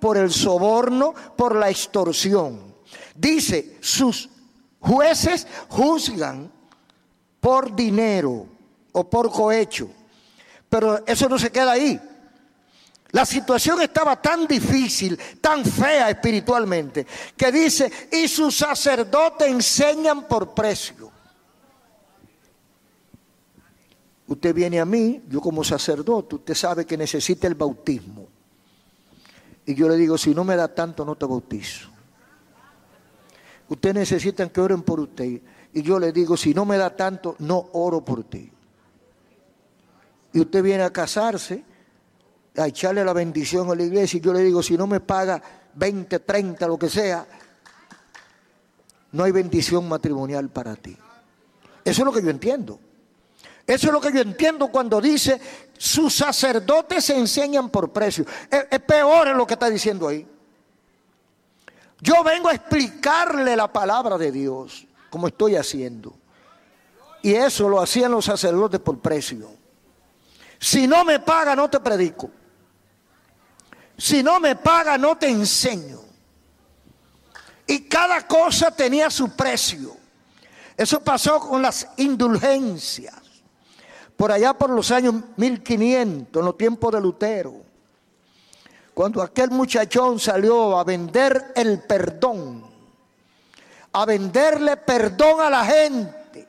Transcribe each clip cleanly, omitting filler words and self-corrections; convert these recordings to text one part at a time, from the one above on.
por el soborno, por la extorsión. Dice, sus jueces juzgan por dinero o por cohecho. Pero eso no se queda ahí. La situación estaba tan difícil, tan fea espiritualmente, que dice, y sus sacerdotes enseñan por precio. Usted viene a mí, yo como sacerdote, usted sabe que necesita el bautismo. Y yo le digo, si no me da tanto, no te bautizo. Usted necesita que oren por usted. Y yo le digo, si no me da tanto, no oro por ti. Y usted viene a casarse, a echarle la bendición a la iglesia, y yo le digo, si no me paga 20, 30, lo que sea, no hay bendición matrimonial para ti. Eso es lo que yo entiendo. Eso es lo que yo entiendo cuando dice, sus sacerdotes se enseñan por precio. Es peor lo que está diciendo ahí. Yo vengo a explicarle la palabra de Dios, como estoy haciendo. Y eso lo hacían los sacerdotes por precio. Si no me paga, no te predico. Si no me paga, no te enseño. Y cada cosa tenía su precio. Eso pasó con las indulgencias. Por allá por los años 1500, en los tiempos de Lutero. Cuando aquel muchachón salió a vender el perdón. A venderle perdón a la gente.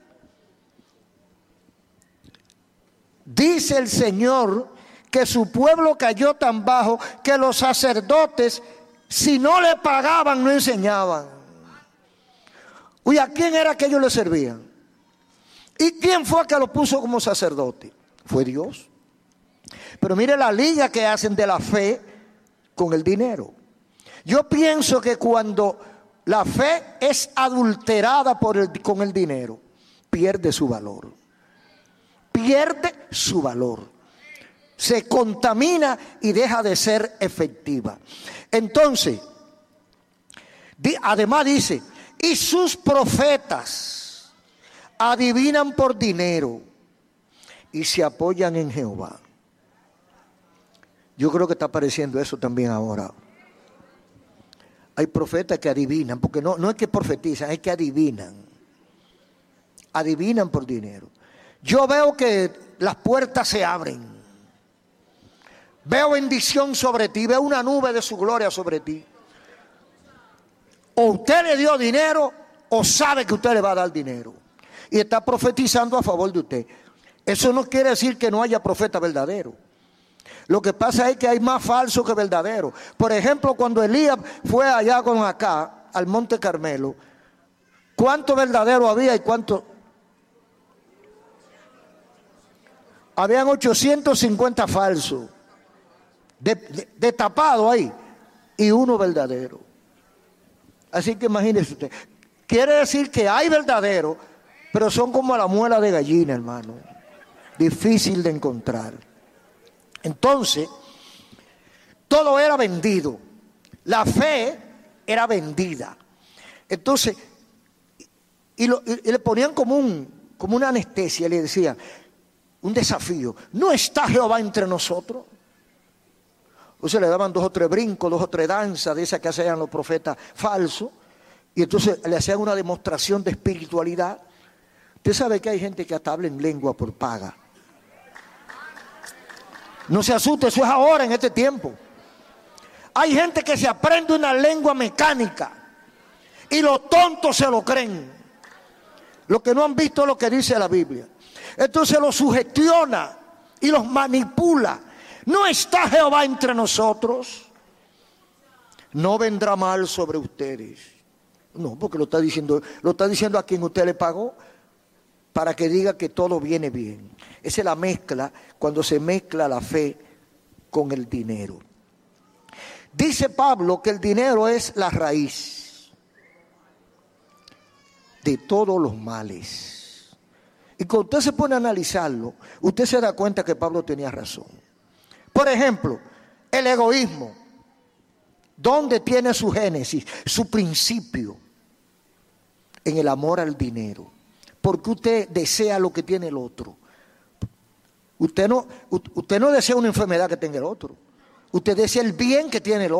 Dice el Señor que su pueblo cayó tan bajo que los sacerdotes, si no le pagaban, no enseñaban. Uy, ¿a quién era que ellos le servían? ¿Y quién fue que lo puso como sacerdote? Fue Dios. Pero mire la liga que hacen de la fe con el dinero. Yo pienso que cuando la fe es adulterada con el dinero, pierde su valor. Pierde su valor. Se contamina y deja de ser efectiva. Entonces, además dice, y sus profetas adivinan por dinero y se apoyan en Jehová. Yo creo que está apareciendo eso también ahora. Hay profetas que adivinan, porque no es que profetizan, es que adivinan. Adivinan por dinero. Yo veo que las puertas se abren. Veo bendición sobre ti, veo una nube de su gloria sobre ti. O usted le dio dinero o sabe que usted le va a dar dinero. Y está profetizando a favor de usted. Eso no quiere decir que no haya profeta verdadero. Lo que pasa es que hay más falsos que verdaderos. Por ejemplo, cuando Elías fue allá con acá, al Monte Carmelo, ¿cuánto verdadero había y cuánto? Habían 850 falsos, de tapado ahí, y uno verdadero. Así que imagínese usted. Quiere decir que hay verdaderos, pero son como la muela de gallina, hermano. Difícil de encontrar. Entonces, todo era vendido. La fe era vendida. Entonces, y le ponían como una anestesia, le decían, un desafío. ¿No está Jehová entre nosotros? O sea, le daban 2 o 3 brincos, 2 o 3 danzas de esas que hacían los profetas falsos. Y entonces le hacían una demostración de espiritualidad. Usted sabe que hay gente que hasta habla en lengua por paga. No se asuste, eso es ahora en este tiempo. Hay gente que se aprende una lengua mecánica y los tontos se lo creen. Los que no han visto lo que dice la Biblia. Entonces los sugestiona y los manipula. ¿No está Jehová entre nosotros? No vendrá mal sobre ustedes. No, porque lo está diciendo a quien usted le pagó, para que diga que todo viene bien. Esa es la mezcla, cuando se mezcla la fe con el dinero. Dice Pablo que el dinero es la raíz de todos los males. Y cuando usted se pone a analizarlo, usted se da cuenta que Pablo tenía razón. Por ejemplo, el egoísmo. ¿Dónde tiene su génesis, su principio? En el amor al dinero. Porque usted desea lo que tiene el otro. Usted no desea una enfermedad que tenga el otro. Usted desea el bien que tiene el otro.